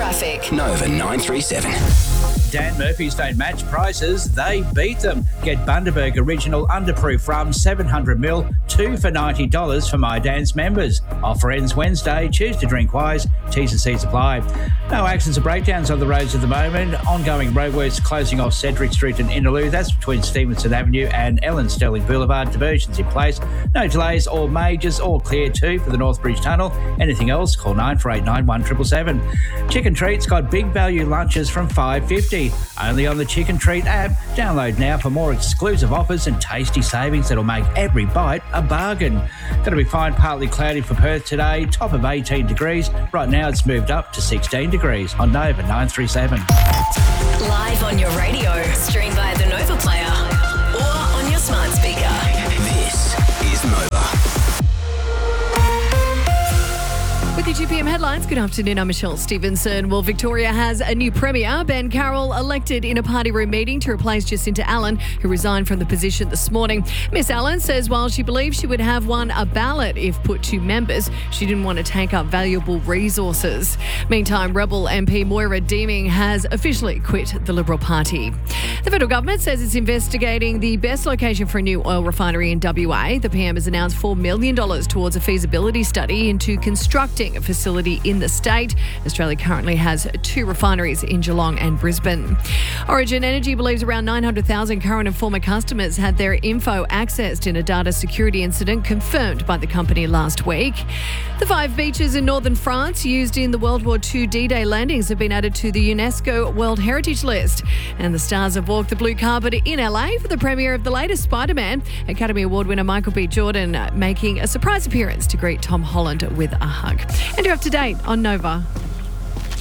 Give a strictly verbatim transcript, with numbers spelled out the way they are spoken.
traffic. Nova nine three seven. Dan Murphy's don't match prices, they beat them. Get Bundaberg Original Underproof Rum seven hundred mil, two for ninety dollars for My Dan's members. Offer ends Wednesday. Choose to drink wise. T's and C's apply. No accidents or breakdowns on the roads at the moment. Ongoing roadworks closing off Cedric Street and Innaloo. That's between Stevenson Avenue and Ellen Sterling Boulevard. Diversions in place. No delays or majors. All clear too for the North Bridge Tunnel. Anything else? Call nine four eight nine one seven seven seven. Chicken Treats got big value lunches from five dollars fifty. Only on the Chicken Treat app. Download now for more exclusive offers and tasty savings that'll make every bite a bargain. Going to be fine, partly cloudy for Perth today. Top of eighteen degrees. Right now it's moved up to sixteen degrees on Nova nine three seven. Live on your radio. Stream via the Nova Player or on your smart speaker. This is Nova. With your two p m headlines, good afternoon, I'm Michelle Stevenson. Well, Victoria has a new Premier, Ben Carroll, elected in a party room meeting to replace Jacinta Allen, who resigned from the position this morning. Miss Allen says while she believes she would have won a ballot if put to members, she didn't want to take up valuable resources. Meantime, Rebel M P Moira Deeming has officially quit the Liberal Party. The federal government says it's investigating the best location for a new oil refinery in W A. The P M has announced four million dollars towards a feasibility study into constructing a facility in the state. Australia currently has two refineries in Geelong and Brisbane. Origin Energy believes around nine hundred thousand current and former customers had their info accessed in a data security incident confirmed by the company last week. The five beaches in northern France used in the World War Two D-Day landings have been added to the UNESCO World Heritage List. And the stars have walked the blue carpet in L A for the premiere of the latest Spider-Man. Academy Award winner Michael B. Jordan making a surprise appearance to greet Tom Holland with a hug. And you're up to date on Nova.